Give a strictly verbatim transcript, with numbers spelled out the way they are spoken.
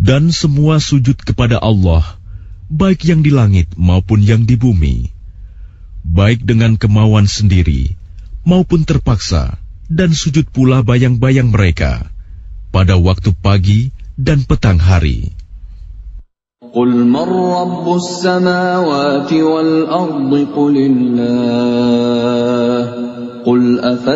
Dan semua sujud kepada Allah, baik yang di langit maupun yang di bumi, baik dengan kemauan sendiri maupun terpaksa, dan sujud pula bayang-bayang mereka pada waktu pagi dan petang hari. Qul man rabbus samawati wal ardi qulillah Qul